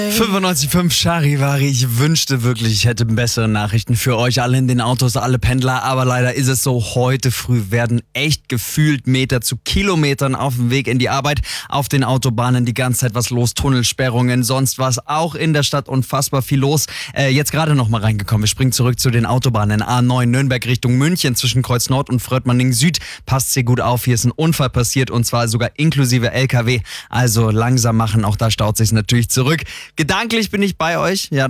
95.5 Charivari, ich wünschte wirklich, ich hätte bessere Nachrichten für euch alle in den Autos, alle Pendler, aber leider ist es so, heute früh werden echt gefühlt Meter zu Kilometern auf dem Weg in die Arbeit, auf den Autobahnen die ganze Zeit was los, Tunnelsperrungen, sonst was, auch in der Stadt unfassbar viel los. Jetzt gerade noch mal reingekommen, wir springen zurück zu den Autobahnen, A9 Nürnberg Richtung München zwischen Kreuz Nord und Fröttmanning Süd, passt sehr gut auf, hier ist ein Unfall passiert und zwar sogar inklusive LKW, also langsam machen, auch da staut sich natürlich zurück. Gedanklich bin ich bei euch, ja.